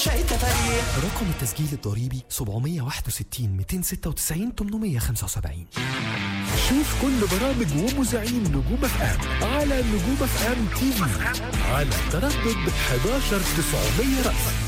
شاي تفاريح. رقم التسجيل الضريبي 761 296 875. شوف كل برامج ومذيعين نجوم اف ام على نجوم اف ام تي في على تردد 11900 رأس.